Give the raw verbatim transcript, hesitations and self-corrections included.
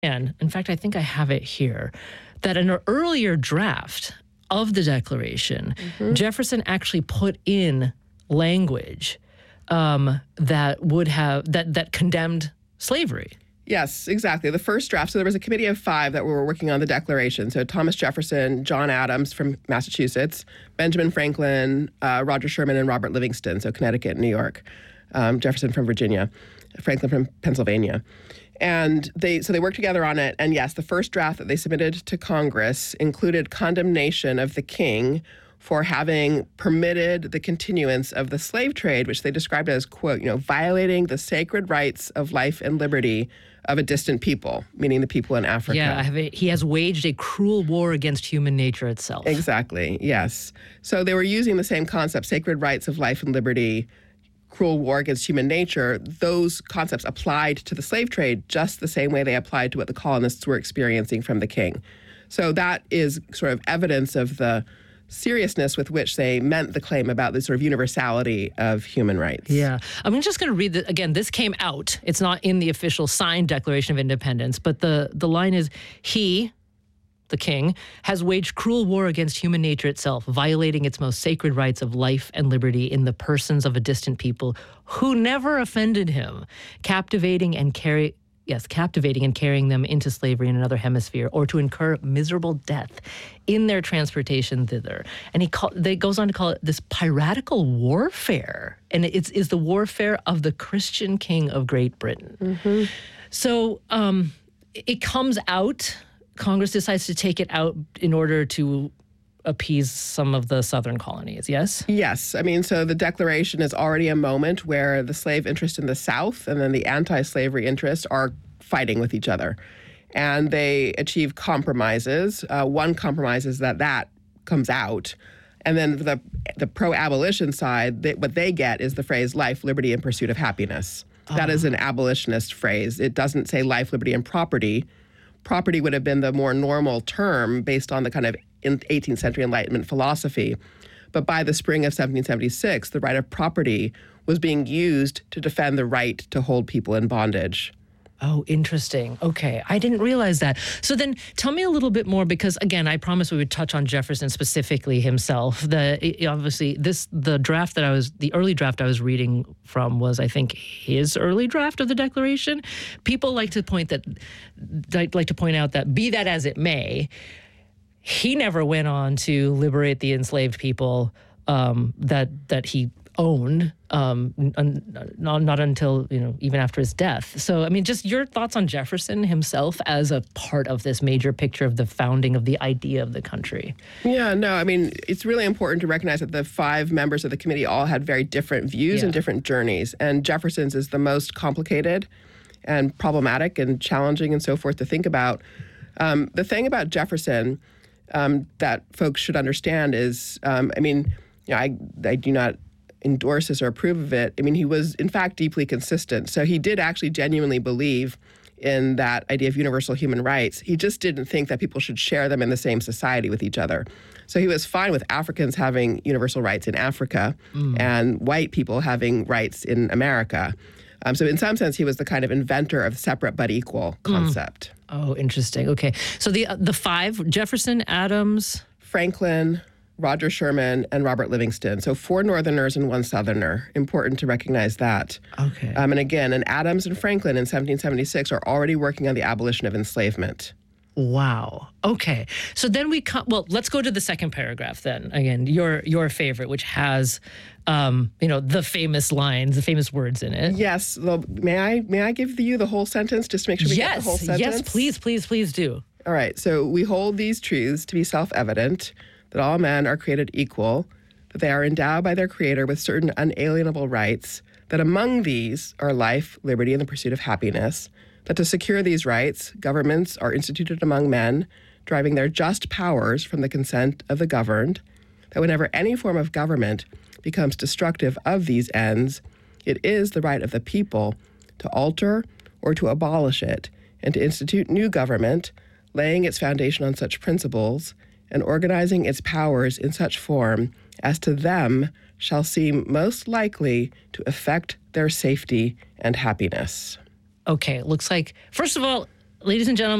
And in fact, I think I have it here, that in an earlier draft of the Declaration, mm-hmm. Jefferson actually put in language um, that would have that that condemned slavery. Yes, exactly. The first draft, so there was a committee of five that were working on the Declaration. So Thomas Jefferson, John Adams from Massachusetts, Benjamin Franklin, uh, Roger Sherman, and Robert Livingston, so Connecticut and New York. Um, Jefferson from Virginia, Franklin from Pennsylvania. And they so they worked together on it. And yes, the first draft that they submitted to Congress included condemnation of the king for having permitted the continuance of the slave trade, which they described as, quote, you know, violating the sacred rights of life and liberty of a distant people, meaning the people in Africa. Yeah, I have a, he has waged a cruel war against human nature itself. Exactly, yes. So they were using the same concept, sacred rights of life and liberty, cruel war against human nature. Those concepts applied to the slave trade just the same way they applied to what the colonists were experiencing from the king. So that is sort of evidence of the seriousness with which they meant the claim about the sort of universality of human rights. Yeah. I'm just going to read, the, again, this came out. It's not in the official signed Declaration of Independence, but the, the line is, he, the king, has waged cruel war against human nature itself, violating its most sacred rights of life and liberty in the persons of a distant people who never offended him, captivating and carry... Yes, captivating and carrying them into slavery in another hemisphere, or to incur miserable death in their transportation thither. And he call, they goes on to call it this piratical warfare, and it's is the warfare of the Christian king of Great Britain. Mm-hmm. So um, it comes out. Congress decides to take it out in order to appease some of the southern colonies, yes? Yes. I mean, so the Declaration is already a moment where the slave interest in the South and then the anti-slavery interest are fighting with each other. And they achieve compromises. Uh, one compromise is that that comes out. And then the the pro-abolition side, they, what they get is the phrase life, liberty, and pursuit of happiness. Oh. That is an abolitionist phrase. It doesn't say life, liberty, and property. Property would have been the more normal term based on the kind of in eighteenth century Enlightenment philosophy. But by the spring of seventeen seventy-six, the right of property was being used to defend the right to hold people in bondage. Oh, interesting. Okay. I didn't realize that. So then tell me a little bit more, because again, I promised we would touch on Jefferson specifically himself. The obviously this the draft that I was the early draft I was reading from was, I think, his early draft of the Declaration. People like to point that like, like to point out that, be that as it may, he never went on to liberate the enslaved people um, that that he owned, um, un, not, not until, you know, even after his death. So, I mean, just your thoughts on Jefferson himself as a part of this major picture of the founding of the idea of the country. Yeah, no, I mean, it's really important to recognize that the five members of the committee all had very different views yeah. and different journeys. And Jefferson's is the most complicated and problematic and challenging and so forth to think about. Um, the thing about Jefferson um, that folks should understand is, um, I mean, you know, I, I do not endorse this or approve of it. I mean, he was, in fact, deeply consistent. So he did actually genuinely believe in that idea of universal human rights. He just didn't think that people should share them in the same society with each other. So he was fine with Africans having universal rights in Africa mm. and white people having rights in America. Um, so in some sense, he was the kind of inventor of separate but equal concept. Mm. Oh, interesting. Okay. So the uh, the five, Jefferson, Adams, Franklin, Roger Sherman, and Robert Livingston. So four Northerners and one Southerner. Important to recognize that. Okay. Um, and again, and Adams and Franklin in seventeen seventy-six are already working on the abolition of enslavement. Wow. Okay. So then we come, well, let's go to the second paragraph then. Again, your your favorite, which has, um, you know, the famous lines, the famous words in it. Yes. Well, may I may I give you the whole sentence just to make sure we yes. get the whole sentence? Yes, please, please, please do. All right. So we hold these truths to be self-evident, that all men are created equal, that they are endowed by their Creator with certain unalienable rights, that among these are life, liberty, and the pursuit of happiness, that to secure these rights, governments are instituted among men, driving their just powers from the consent of the governed, that whenever any form of government becomes destructive of these ends, it is the right of the people to alter or to abolish it, and to institute new government, laying its foundation on such principles, and organizing its powers in such form as to them shall seem most likely to affect their safety and happiness. Okay, it looks like, first of all, Ladies and gentlemen,